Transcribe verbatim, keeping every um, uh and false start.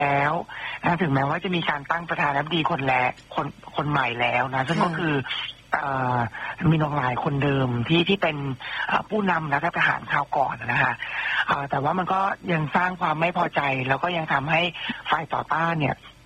แล้วนะถึงแม้ว่าจะมีการตั้งประธานาธิบดีคนแรกคนคนใหม่แล้วนะซึ่งก็คือมีนองหลายคนเดิมที่ที่เป็นผู้นำรัฐประหารคราวก่อนนะคะแต่ว่ามันก็ยังสร้างความไม่พอใจแล้วก็ยังทำให้ฝ่ายต่อต้านเนี่ย